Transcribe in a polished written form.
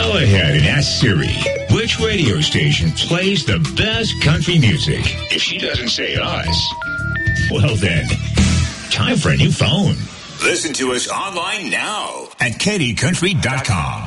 Go ahead and ask Siri which radio station plays the best country music. If she doesn't say us, well then, time for a new phone. Listen to us online now at KDCountry.com.